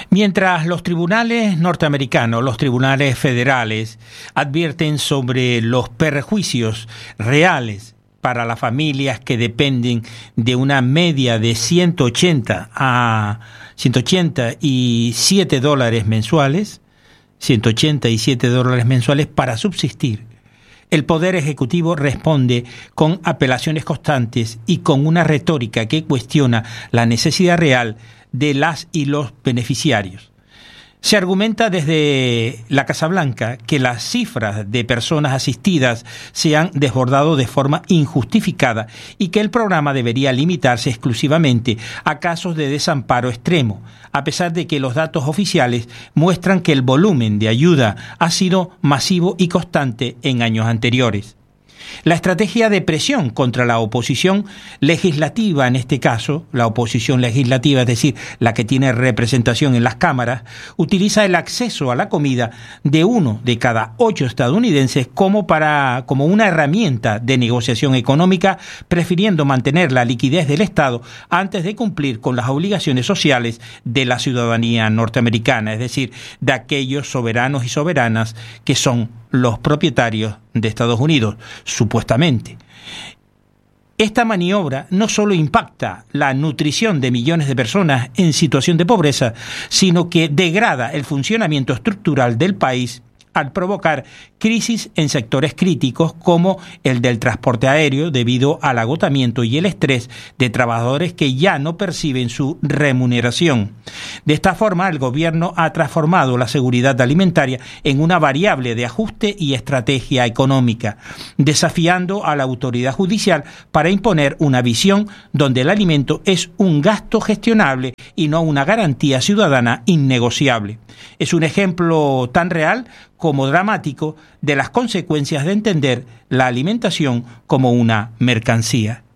Mientras los tribunales norteamericanos, los tribunales federales, advierten sobre los perjuicios reales para las familias que dependen de una media de 187 dólares mensuales, para subsistir, el Poder Ejecutivo responde con apelaciones constantes y con una retórica que cuestiona la necesidad real de las y los beneficiarios. Se argumenta desde la Casa Blanca que las cifras de personas asistidas se han desbordado de forma injustificada y que el programa debería limitarse exclusivamente a casos de desamparo extremo, a pesar de que los datos oficiales muestran que el volumen de ayuda ha sido masivo y constante en años anteriores. La estrategia de presión contra la oposición legislativa, en este caso, la oposición legislativa, es decir, la que tiene representación en las cámaras, utiliza el acceso a la comida de 1 de cada 8 estadounidenses como una herramienta de negociación económica, prefiriendo mantener la liquidez del Estado antes de cumplir con las obligaciones sociales de la ciudadanía norteamericana, es decir, de aquellos soberanos y soberanas que son los propietarios de Estados Unidos, supuestamente. Esta maniobra no solo impacta la nutrición de millones de personas en situación de pobreza, sino que degrada el funcionamiento estructural del país al provocar crisis en sectores críticos como el del transporte aéreo debido al agotamiento y el estrés de trabajadores que ya no perciben su remuneración. De esta forma, el gobierno ha transformado la seguridad alimentaria en una variable de ajuste y estrategia económica, desafiando a la autoridad judicial para imponer una visión donde el alimento es un gasto gestionable y no una garantía ciudadana innegociable. Es un ejemplo tan real como dramático de las consecuencias de entender la alimentación como una mercancía.